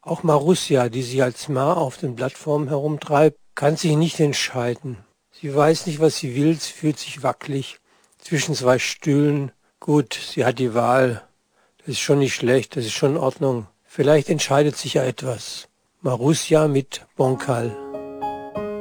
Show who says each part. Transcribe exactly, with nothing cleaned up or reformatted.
Speaker 1: Auch Marussia, die sich als Ma auf den Plattformen herumtreibt, kann sich nicht entscheiden. Sie weiß nicht, was sie will, sie fühlt sich wackelig zwischen zwei Stühlen. Gut, sie hat die Wahl. Das ist schon nicht schlecht, das ist schon in Ordnung. Vielleicht entscheidet sich ja etwas. Marussia mit Bonkal.